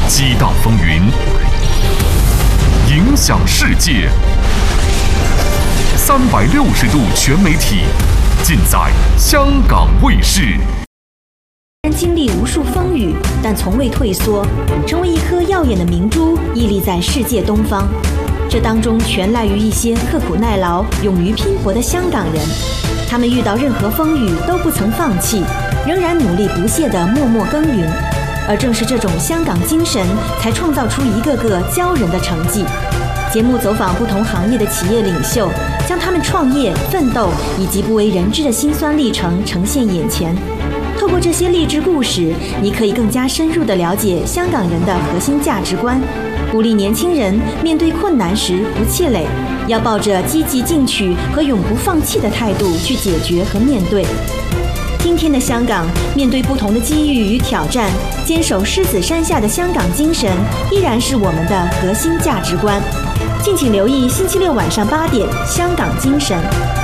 激荡风云，影响世界。360度全媒体，尽在香港卫视。 经历无数风雨，但从未退缩，成为一颗耀眼的明珠，屹立在世界东方。这当中全赖于一些刻苦耐劳、勇于拼搏的香港人。他们遇到任何风雨都不曾放弃，仍然努力不懈地默默耕耘。而正是这种香港精神，才创造出一个个骄人的成绩。节目走访不同行业的企业领袖，将他们创业、奋斗以及不为人知的辛酸历程呈现眼前。透过这些励志故事，你可以更加深入地了解香港人的核心价值观，鼓励年轻人面对困难时不气馁，要抱着积极进取和永不放弃的态度去解决和面对。今天的香港，面对不同的机遇与挑战，坚守狮子山下的香港精神，依然是我们的核心价值观。敬请留意星期六晚上8点，《香港精神》。